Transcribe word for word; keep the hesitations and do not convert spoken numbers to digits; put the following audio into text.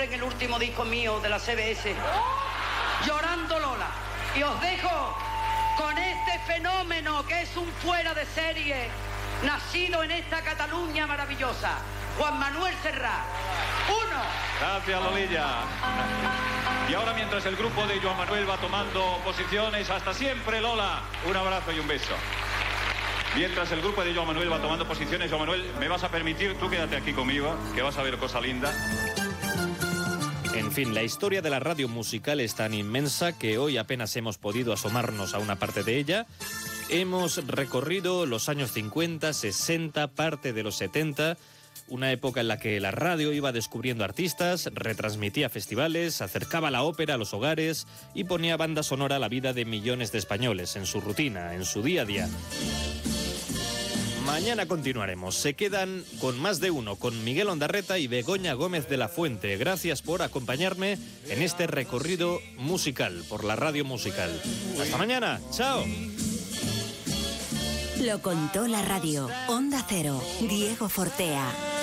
en el último disco mío de la C B S, Llorando Lola. Y os dejo con este fenómeno que es un fuera de serie, nacido en esta Cataluña maravillosa, Juan Manuel Serrat. Uno. Gracias, Lolilla. Y ahora, mientras el grupo de Joan Manuel va tomando posiciones, hasta siempre, Lola. Un abrazo y un beso. Mientras el grupo de Joan Manuel va tomando posiciones, Joan Manuel, ¿me vas a permitir? Tú quédate aquí conmigo, que vas a ver cosa linda. En fin, la historia de la radio musical es tan inmensa que hoy apenas hemos podido asomarnos a una parte de ella. Hemos recorrido los años cincuenta, sesenta, parte de los setenta, una época en la que la radio iba descubriendo artistas, retransmitía festivales, acercaba la ópera a los hogares y ponía banda sonora a la vida de millones de españoles, en su rutina, en su día a día. Mañana continuaremos. Se quedan con más de uno, con Miguel Ondarreta y Begoña Gómez de la Fuente. Gracias por acompañarme en este recorrido musical por la radio musical. Hasta mañana. Chao. Lo contó la radio. Onda Cero. Diego Fortea.